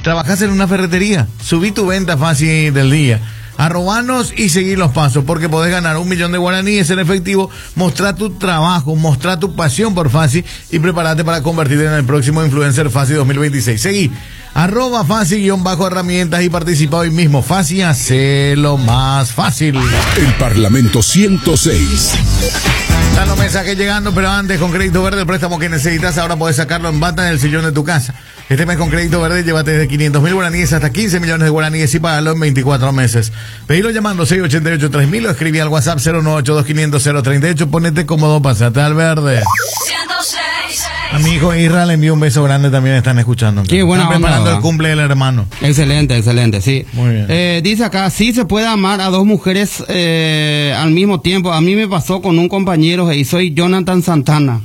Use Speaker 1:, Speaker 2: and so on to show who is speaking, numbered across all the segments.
Speaker 1: Trabajás en una ferretería, subí tu venta fácil del día. Arrobanos y seguir los pasos, porque podés ganar 1 millón de guaraníes en efectivo. Mostrá tu trabajo, mostrá tu pasión por Fácil y prepárate para convertirte en el próximo influencer Fácil 2026. Seguí @Fácil_herramientas y participa hoy mismo. Fácil, hacelo más fácil.
Speaker 2: El Parlamento 106.
Speaker 1: Están los mensajes llegando, pero antes, con Crédito Verde, el préstamo que necesitas ahora puedes sacarlo en bata en el sillón de tu casa. Este mes con Crédito Verde llévate desde 500.000 guaraníes hasta 15 millones de guaraníes y págalo en 24 meses. Pedilo llamando 688-3000 o escribí al WhatsApp 098-2500-038. Ponete cómodo, pasate al verde.
Speaker 3: 106.
Speaker 1: A mi hijo Isra le envío un beso grande, también están escuchando.
Speaker 4: Qué buena
Speaker 1: Están
Speaker 4: onda,
Speaker 1: preparando
Speaker 4: ¿verdad?
Speaker 1: el cumple del hermano.
Speaker 4: Excelente, excelente, sí.
Speaker 1: Muy bien.
Speaker 4: Dice acá, sí se puede amar a dos mujeres al mismo tiempo. A mí me pasó con un compañero y soy Jonathan Santana.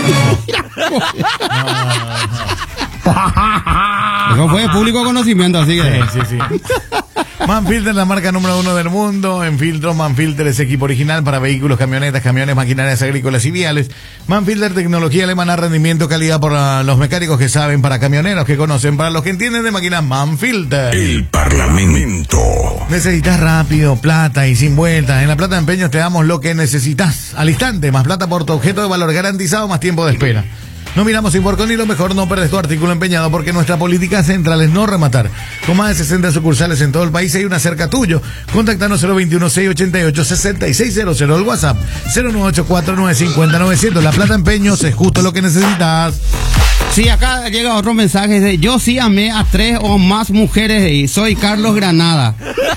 Speaker 4: Eso fue de público conocimiento, así que...
Speaker 1: Sí. Manfilter, la marca número 1 del mundo. En filtros, Manfilter es equipo original para vehículos, camionetas, maquinarias agrícolas y viales. Manfilter, tecnología alemana, rendimiento, calidad por los mecánicos que saben, para camioneros que conocen, para los que entienden de máquinas, Manfilter.
Speaker 2: El Parlamento.
Speaker 1: Necesitas rápido, plata y sin vueltas. En La Plata de Empeños te damos lo que necesitas al instante. Más plata por tu objeto de valor garantizado, más tiempo de espera. No miramos sin porcón y lo mejor, no perdes tu artículo empeñado, porque nuestra política central es no rematar. Con más de 60 sucursales en todo el país hay una cerca tuyo. Contactanos 021-688-6600, el WhatsApp 098-4950-900. La Plata Empeños es justo lo que necesitas.
Speaker 4: Sí, acá llega otro mensaje de yo sí amé a 3 o más mujeres y soy Carlos Granada.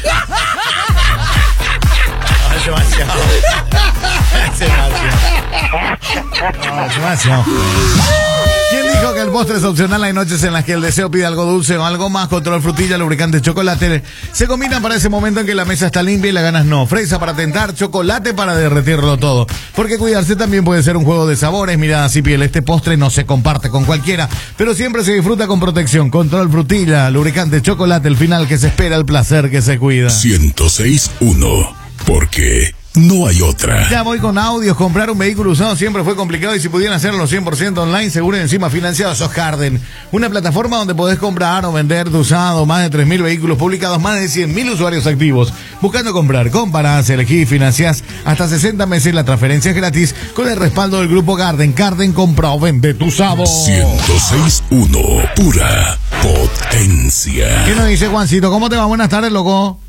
Speaker 1: Demasiado. ¿Quién dijo que el postre es opcional? Hay noches en las que el deseo pide algo dulce o algo más. Control Frutilla, lubricante, chocolate se combinan para ese momento en que la mesa está limpia y las ganas no. Fresa para tentar, chocolate para derretirlo todo. Porque cuidarse también puede ser un juego de sabores, miradas y piel. Este postre no se comparte con cualquiera, pero siempre se disfruta con protección. Control Frutilla, lubricante, chocolate, el final que se espera, el placer que se cuida.
Speaker 2: 106.1. Porque no hay otra.
Speaker 1: Ya voy con audios. Comprar un vehículo usado siempre fue complicado, y si pudieran hacerlo 100% online, seguro y encima financiado, sos Harden. Una plataforma donde podés comprar o vender de usado más de 3.000 vehículos publicados, más de 100.000 usuarios activos. Buscando comprar, comparás, elegís, financiás hasta 60 meses. La transferencia es gratis con el respaldo del grupo Garden. Garden, compra o vende tu usado.
Speaker 2: 106.1. Pura potencia.
Speaker 1: ¿Qué nos dice Juancito? ¿Cómo te va? Buenas tardes, loco.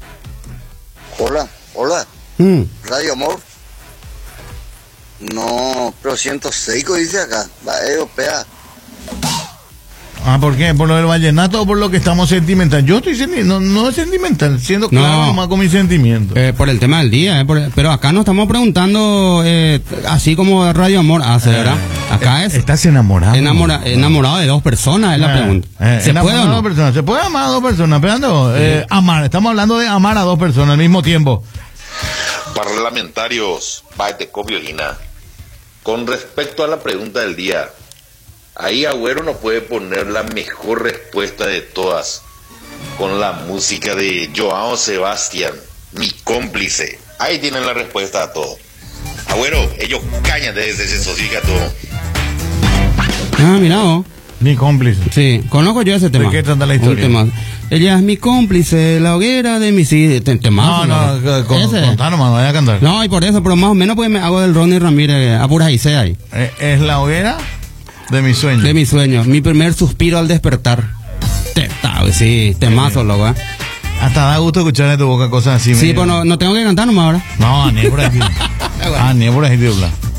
Speaker 5: Hola. Radio Amor. No, pero 106 dice acá. Va europea.
Speaker 1: ¿Por qué? ¿Por lo del vallenato o por lo que estamos sentimental? Yo estoy no es sentimental, siendo claro nomás con mis sentimientos.
Speaker 4: Por el tema del día, pero acá nos estamos preguntando, así como Radio Amor hace, ¿verdad? Acá es...
Speaker 1: ¿Estás enamorado?
Speaker 4: Enamorado de dos personas, es la pregunta. ¿Se puede o no?
Speaker 1: Dos personas. ¿Se puede amar a dos personas? Pero amar, estamos hablando de amar a dos personas al mismo tiempo.
Speaker 6: Parlamentarios, Baeteco Violina. Con respecto a la pregunta del día, ahí Agüero nos puede poner la mejor respuesta de todas con la música de Joao Sebastián, Mi Cómplice. Ahí tienen la respuesta a todo. Agüero, ellos cañan desde eso, fíjate todo.
Speaker 4: Mira vos.
Speaker 1: Mi cómplice.
Speaker 4: Sí, conozco yo ese tema.
Speaker 1: ¿De qué trata la historia?
Speaker 4: Ella es mi cómplice, la hoguera de mis hijos.
Speaker 1: Contanos, no vaya a cantar.
Speaker 4: No, y por eso, pero más o menos pues me hago del Ronnie Ramírez a puras y ahí.
Speaker 1: Es la hoguera de mis sueños.
Speaker 4: De mis sueños, mi primer suspiro al despertar. Sí, temazo, loco,
Speaker 1: Hasta da gusto escuchar de tu boca cosas así.
Speaker 4: Sí, pues no tengo que cantar nomás ahora.
Speaker 1: No, ni por aquí. Ni por aquí,